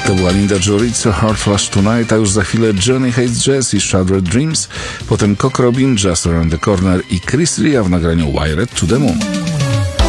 To była Linda Jorica, Hard Flush Tonight, a już za chwilę Johnny Hates Jazz i Shattered Dreams, potem Cock Robin, Just Around the Corner i Chris Ria w nagraniu Wired to the Moon.